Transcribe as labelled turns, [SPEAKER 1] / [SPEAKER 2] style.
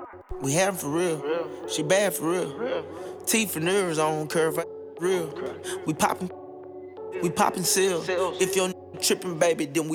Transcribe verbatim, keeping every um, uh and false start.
[SPEAKER 1] We had 'em for real. She bad for real. Teeth and nerves on curve. Real. We poppin', we poppin' seals. If your trippin', baby, then we